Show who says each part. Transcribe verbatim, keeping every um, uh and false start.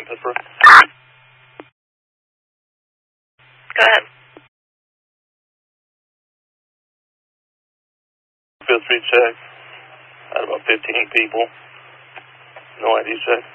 Speaker 1: Pittsburgh.
Speaker 2: Go ahead.
Speaker 1: Fifth Street check. Had about fifteen people. No I D check.